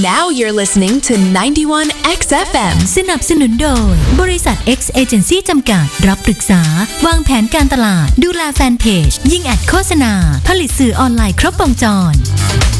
Now you're listening to 91 XFM สนับสนุนโดยบริษัท X Agency จำกัดรับปรึกษาวางแผนการตลาดดูแลแฟนเพจยิงแอดโฆษณาผลิตสื่อออนไลน์ครบวงจร